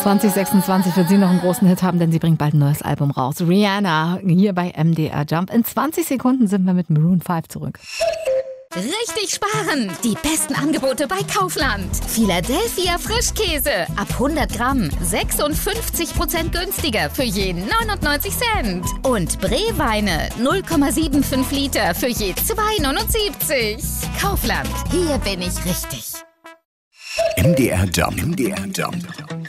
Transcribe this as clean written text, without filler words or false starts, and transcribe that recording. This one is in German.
2026 wird sie noch einen großen Hit haben, denn sie bringt bald ein neues Album raus. Rihanna, hier bei MDR Jump. In 20 Sekunden sind wir mit Maroon 5 zurück. Richtig sparen! Die besten Angebote bei Kaufland. Philadelphia Frischkäse. Ab 100 Gramm 56% günstiger für je 99 Cent. Und Breweine 0,75 Liter für je 2,79. Kaufland. Hier bin ich richtig. MDR Jump.